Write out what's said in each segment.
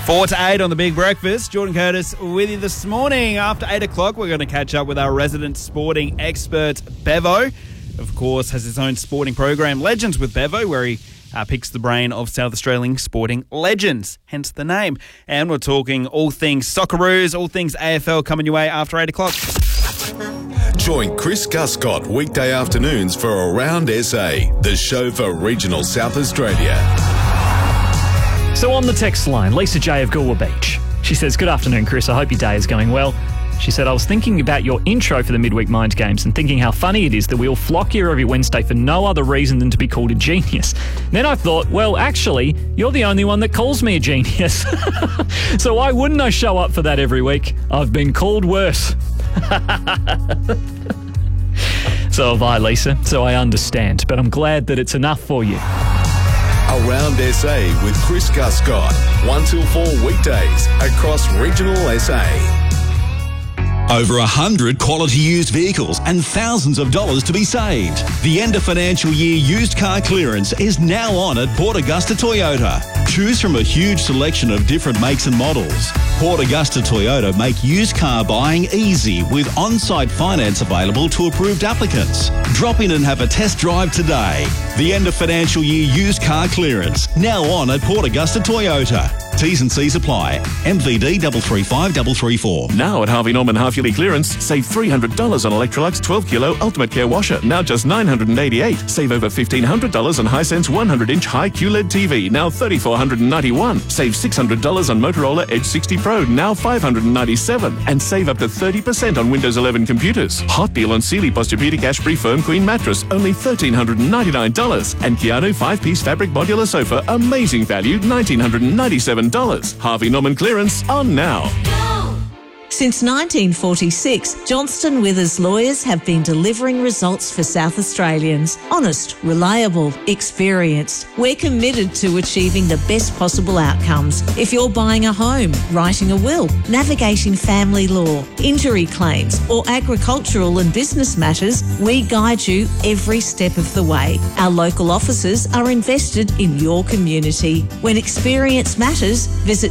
4 to 8 on The Big Breakfast. Jordan Curtis with you this morning. After 8 o'clock, we're going to catch up with our resident sporting expert, Bevo. Of course, has his own sporting program, Legends with Bevo, where he picks the brain of South Australian sporting legends, hence the name. And we're talking all things Socceroos, all things AFL coming your way after 8 o'clock. Join Chris Guscott weekday afternoons for Around SA, the show for regional South Australia. So on the text line, Lisa J of Goolwa Beach. She says, "Good afternoon, Chris. I hope your day is going well." She said, "I was thinking about your intro for the Midweek Mind Games and thinking how funny it is that we all flock here every Wednesday for no other reason than to be called a genius. Then I thought, well, actually, you're the only one that calls me a genius. So why wouldn't I show up for that every week? I've been called worse." So have I, Lisa. So I understand. But I'm glad that it's enough for you. Around SA with Chris Guscott, 1 till 4 weekdays across regional SA. Over 100 quality used vehicles and thousands of dollars to be saved. The end of financial year used car clearance is now on at Port Augusta Toyota. Choose from a huge selection of different makes and models. Port Augusta Toyota make used car buying easy with on-site finance available to approved applicants. Drop in and have a test drive today. The end of financial year used car clearance now on at Port Augusta Toyota. T's and C's apply. MVD 335334. Now at Harvey Norman half-yearly clearance, save $300 on Electrolux 12-kilo Ultimate Care washer, now just $988. Save over $1,500 on Hisense 100-inch high QLED TV, now $3,491. Save $600 on Motorola Edge 60 Pro, now $597. And save up to 30% on Windows 11 computers. Hot deal on Sealy Posturepedic Ash-Free Firm Queen mattress, only $1,399. And Keanu 5-piece fabric modular sofa, amazing value, $1,997. Harvey Norman clearance on now. Since 1946, Johnston Withers lawyers have been delivering results for South Australians. Honest, reliable, experienced. We're committed to achieving the best possible outcomes. If you're buying a home, writing a will, navigating family law, injury claims, or agricultural and business matters, we guide you every step of the way. Our local offices are invested in your community. When experience matters, visit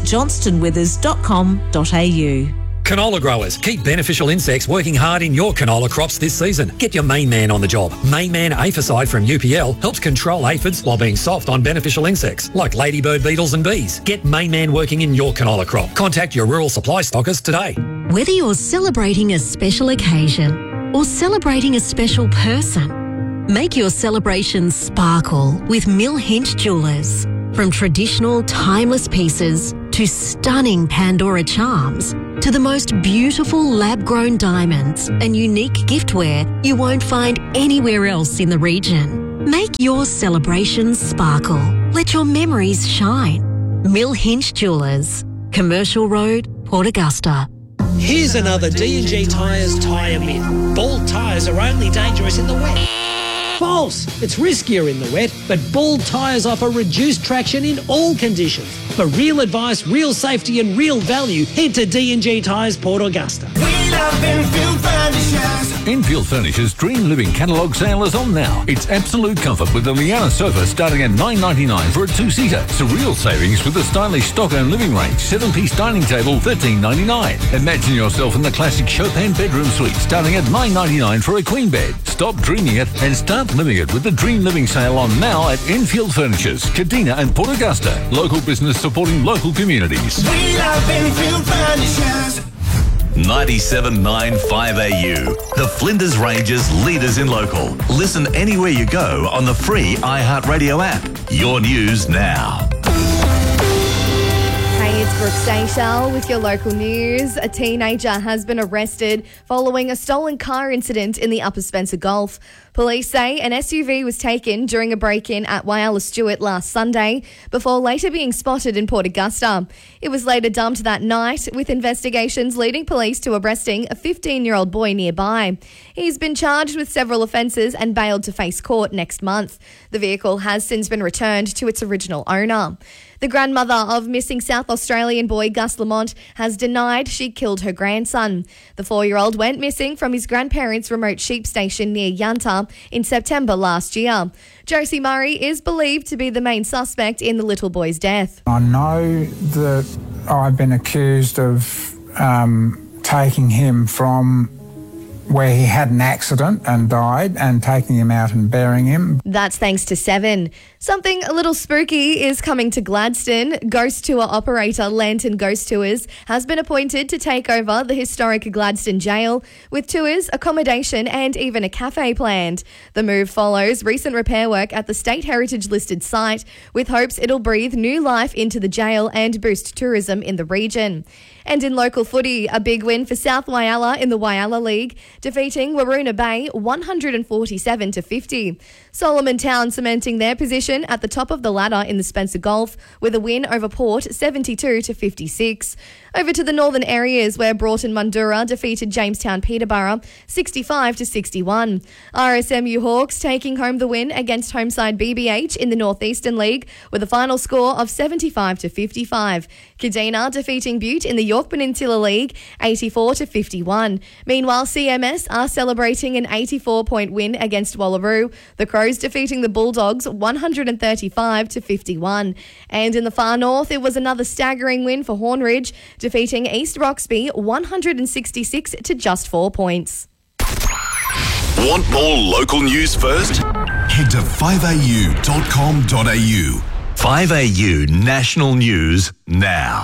johnstonwithers.com.au. Canola growers, keep beneficial insects working hard in your canola crops this season. Get your Main Man on the job. Main Man Aphicide from UPL helps control aphids while being soft on beneficial insects like ladybird beetles and bees. Get Main Man working in your canola crop. Contact your rural supply stockers today. Whether you're celebrating a special occasion or celebrating a special person, make your celebration sparkle with Mill Hinch Jewellers. From traditional, timeless pieces to stunning Pandora charms, to the most beautiful lab-grown diamonds and unique giftware you won't find anywhere else in the region. Make your celebrations sparkle. Let your memories shine. Mill Hinch Jewellers, Commercial Road, Port Augusta. Here's another D&G Tyres tyre myth. Bald tyres are only dangerous in the wet. False! It's riskier in the wet, but bald tyres offer reduced traction in all conditions. For real advice, real safety and real value, head to D&G Tyres Port Augusta. We love Enfield Furnishers. Enfield Furnishers Dream Living Catalogue sale is on now. It's absolute comfort with the Liana sofa starting at $9.99 for a two-seater. Surreal savings with the stylish Stockholm living range, 7-piece dining table, $13.99. Imagine yourself in the classic Chopin bedroom suite starting at $9.99 for a queen bed. Stop dreaming it and start living it with the Dream Living sale on now at Enfield Furnishers, Kadina and Port Augusta. Local business supporting local communities. We love Enfield Furnishers. 97.95 AU. The Flinders Ranges leaders in local. Listen anywhere you go on the free iHeartRadio app. Your news now. Hey, it's Brooke Stacia with your local news. A teenager has been arrested following a stolen car incident in the Upper Spencer Gulf. Police say an SUV was taken during a break-in at Whyalla Stewart last Sunday before later being spotted in Port Augusta. It was later dumped that night, with investigations leading police to arresting a 15-year-old boy nearby. He's been charged with several offences and bailed to face court next month. The vehicle has since been returned to its original owner. The grandmother of missing South Australian boy Gus Lamont has denied she killed her grandson. The 4-year-old went missing from his grandparents' remote sheep station near Yanta in September last year. Josie Murray is believed to be the main suspect in the little boy's death. I know that I've been accused of taking him from where he had an accident and died and taking him out and burying him. That's thanks to Seven. Something a little spooky is coming to Gladstone. Ghost tour operator Lantern Ghost Tours has been appointed to take over the historic Gladstone jail, with tours, accommodation and even a cafe planned. The move follows recent repair work at the State Heritage listed site, with hopes it'll breathe new life into the jail and boost tourism in the region. And in local footy, a big win for South Whyalla in the Whyalla League, defeating Waroona Bay 147-50. Solomon Town cementing their position at the top of the ladder in the Spencer Gulf with a win over Port 72-56. Over to the northern areas where Broughton Mundura defeated Jamestown Peterborough 65-61. RSMU Hawks taking home the win against homeside BBH in the Northeastern League with a final score of 75-55. Kadina defeating Butte in the York Peninsula League 84-51. Meanwhile, CMS are celebrating an 84-point win against Wallaroo. The Crows defeating the Bulldogs 135-51. And in the far north, it was another staggering win for Hornridge, defeating East Roxby 166 to just 4 points. Want more local news first? Head to 5au.com.au. 5AU National News now.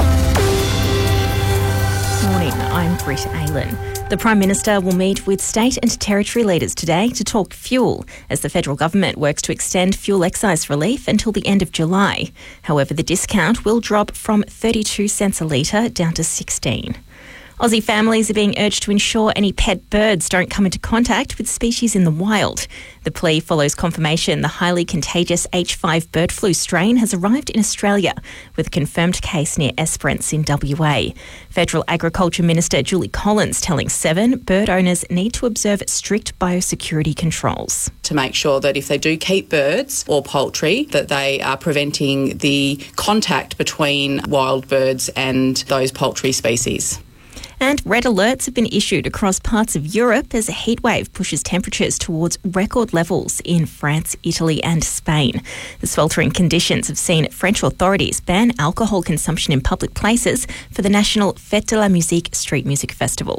Morning, I'm Britt Aylan. The Prime Minister will meet with state and territory leaders today to talk fuel as the federal government works to extend fuel excise relief until the end of July. However, the discount will drop from 32 cents a litre down to 16. Aussie families are being urged to ensure any pet birds don't come into contact with species in the wild. The plea follows confirmation the highly contagious H5 bird flu strain has arrived in Australia, with a confirmed case near Esperance in WA. Federal Agriculture Minister Julie Collins telling Seven bird owners need to observe strict biosecurity controls. To make sure that if they do keep birds or poultry, that they are preventing the contact between wild birds and those poultry species. And red alerts have been issued across parts of Europe as a heatwave pushes temperatures towards record levels in France, Italy and Spain. The sweltering conditions have seen French authorities ban alcohol consumption in public places for the National Fête de la Musique Street Music Festival.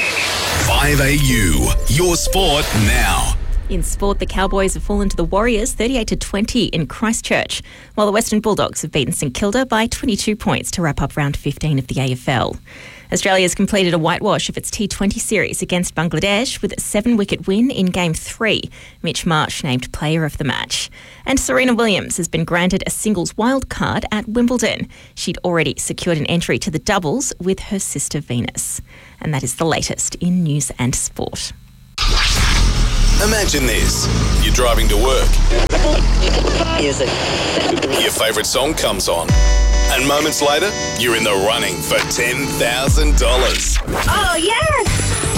5AU, your sport now. In sport, the Cowboys have fallen to the Warriors 38-20 in Christchurch, while the Western Bulldogs have beaten St Kilda by 22 points to wrap up round 15 of the AFL. Australia has completed a whitewash of its T20 series against Bangladesh with a 7-wicket win in Game 3. Mitch Marsh named player of the match. And Serena Williams has been granted a singles wildcard at Wimbledon. She'd already secured an entry to the doubles with her sister Venus. And that is the latest in news and sport. Imagine this. You're driving to work. Music. Your favourite song comes on. And moments later, you're in the running for $10,000. Oh, yes!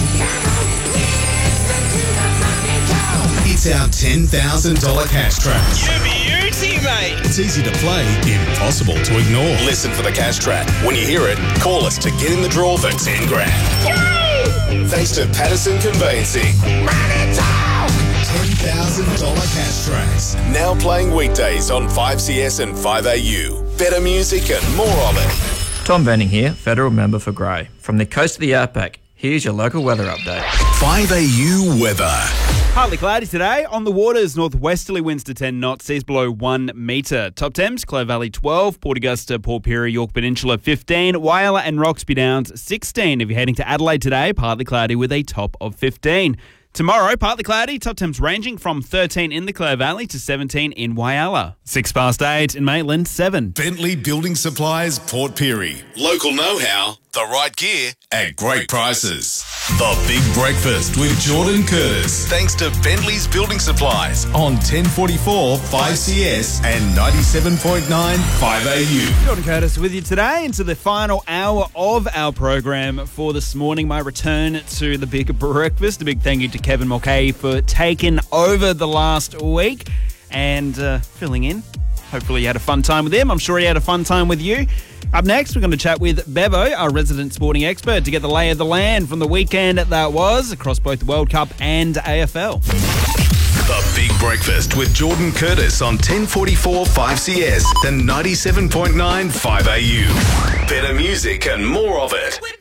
It's our $10,000 cash track. You beauty, mate. It's easy to play, impossible to ignore. Listen for the cash track. When you hear it, call us to get in the draw for 10 grand. Yay! Thanks to Patterson Conveyancing. Money talk! $10,000 cash tracks. Now playing weekdays on 5CS and 5AU. Better music and more of it. Tom Benning here, federal member for Grey. From the coast of the Outback, here's your local weather update. 5AU weather. Partly cloudy today. On the waters, northwesterly winds to 10 knots, seas below 1 metre. Top temps, Clover Valley 12, Port Augusta, Port Pirie, York Peninsula 15, Whyalla and Roxby Downs 16. If you're heading to Adelaide today, partly cloudy with a top of 15. Tomorrow, partly cloudy, top temps ranging from 13 in the Clover Valley to 17 in Whyalla. 8:06 in Maitland, 7. Bentley Building Supplies, Port Pirie. Local know-how, the right gear at great prices. The Big Breakfast with Jordan Curtis. Thanks to Bentley's Building Supplies on 1044 5CS and 97.9 5AU. Jordan Curtis with you today into the final hour of our program for this morning. My return to the Big Breakfast. A big thank you to Kevin Mulcahy for taking over the last week and filling in. Hopefully you had a fun time with him. I'm sure he had a fun time with you. Up next, we're going to chat with Bevo, our resident sporting expert, to get the lay of the land from the weekend that was across both the World Cup and AFL. The Big Breakfast with Jordan Curtis on 1044 5CS and 97.9 5AU. music and more of it.